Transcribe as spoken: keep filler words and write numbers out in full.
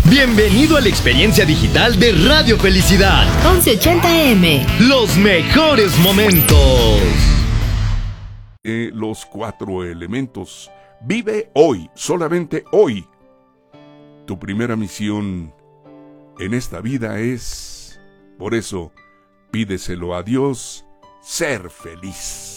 Bienvenido a la experiencia digital de Radio Felicidad. once ochenta A M. Los mejores momentos. Eh, los cuatro elementos. Vive hoy, solamente hoy. Tu primera misión en esta vida es, por eso, pídeselo a Dios, ser feliz.